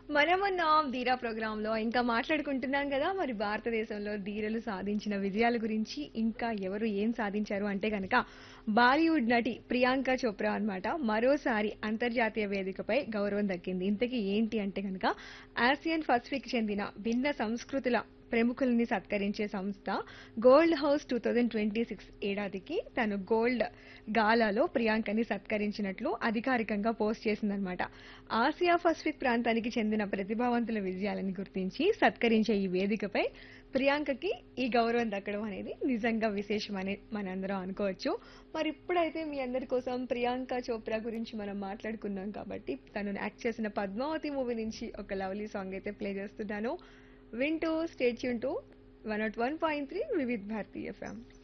మనమున్నాం ధీరా ప్రోగ్రాంలో ఇంకా మాట్లాడుకుంటున్నాం కదా మరి భారతదేశంలో ధీరలు సాధించిన విజయాల గురించి ఇంకా ఎవరు ఏం సాధించారు అంటే గనక బాలీవుడ్ నటి ప్రియాంక చోప్రా అన్నమాట మరోసారి అంతర్జాతీయ వేదికపై గౌరవం దక్కింది. ఇంతకీ ఏంటి అంటే గనక ఆసియన్ పసిఫిక్ చెందిన భిన్న సంస్కృతుల ప్రముఖుల్ని సత్కరించే సంస్థ గోల్డ్ హౌస్ 2026 ఏడాదికి తను గోల్డ్ గాలాలో ప్రియాంకని సత్కరించినట్లు అధికారికంగా పోస్ట్ చేసిందనమాట. ఆసియా పసిఫిక్ ప్రాంతానికి చెందిన ప్రతిభావంతుల విజయాలను గుర్తించి సత్కరించే ఈ వేదికపై ప్రియాంకకి ఈ గౌరవం దక్కడం అనేది నిజంగా విశేషమని మనందరం అనుకోవచ్చు. మరి ఇప్పుడైతే మీ అందరి కోసం ప్రియాంక చోప్రా గురించి మనం మాట్లాడుకున్నాం కాబట్టి తను యాక్ట్ చేసిన పద్మావతి మూవీ నుంచి ఒక లవ్లీ సాంగ్ అయితే ప్లే చేస్తున్నాను. వింటూ stay tune to 101.3 Vividh Bharati FM.